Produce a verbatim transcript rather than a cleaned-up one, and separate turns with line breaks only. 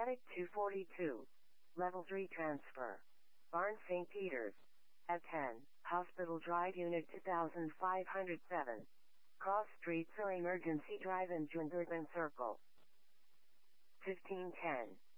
Medic two forty-two. Level three transfer. Barn Saint Peters. At ten, Hospital Drive Unit two thousand five hundred seven. Cross Street Sur Emergency Drive in Jungervan Circle. fifteen ten.